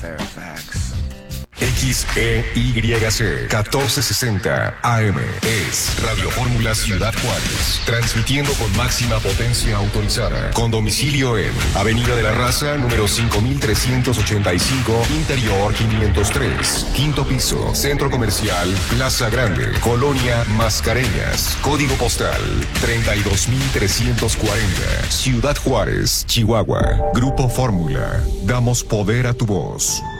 Fairfax. XEYC 1460 AM es Radio Fórmula Ciudad Juárez, transmitiendo con máxima potencia autorizada, con domicilio en Avenida de la Raza, número 5385, Interior 503, quinto piso, Centro Comercial Plaza Grande, Colonia Mascareñas, código postal 32340, Ciudad Juárez, Chihuahua. Grupo Fórmula, damos poder a tu voz.